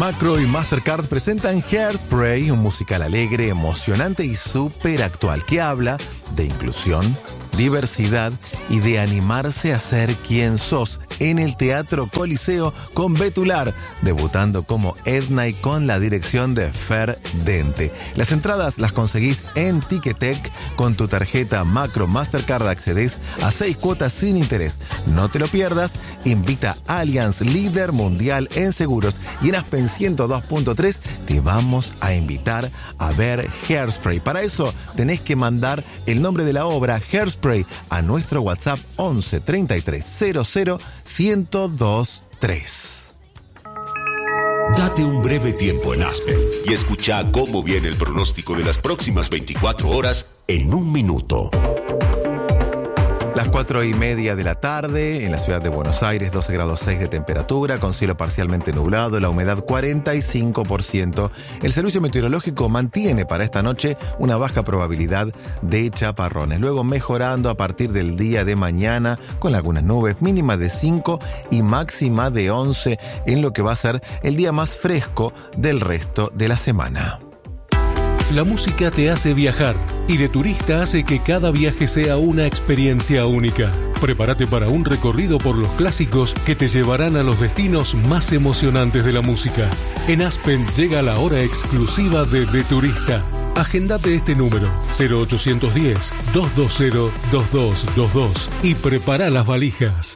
Macro y Mastercard presentan Hairspray, un musical alegre, emocionante y súper actual que habla de inclusión, diversidad y de animarse a ser quien sos en el Teatro Coliseo con Betular, debutando como Edna y con la dirección de Fer Dente. Las entradas las conseguís en Ticketek. Con tu tarjeta Macro Mastercard accedes a 6 cuotas sin interés. No te lo pierdas. Invita a Allianz, líder mundial en seguros, y en Aspen 102.3 te vamos a invitar a ver Hairspray. Para eso tenés que mandar el nombre de la obra Hairspray a nuestro WhatsApp 11 33 00 1023. Date un breve tiempo en Aspen y escucha cómo viene el pronóstico de las próximas 24 horas en un minuto. Las 4:30 de la tarde, en la ciudad de Buenos Aires, 12 grados 6 de temperatura, con cielo parcialmente nublado, la humedad 45%. El servicio meteorológico mantiene para esta noche una baja probabilidad de chaparrones, luego mejorando a partir del día de mañana, con algunas nubes, mínima de 5 y máxima de 11, en lo que va a ser el día más fresco del resto de la semana. La música te hace viajar y de turista hace que cada viaje sea una experiencia única. Prepárate para un recorrido por los clásicos que te llevarán a los destinos más emocionantes de la música. En Aspen llega la hora exclusiva de Turista. Agendate este número 0810-220-2222 y prepara las valijas.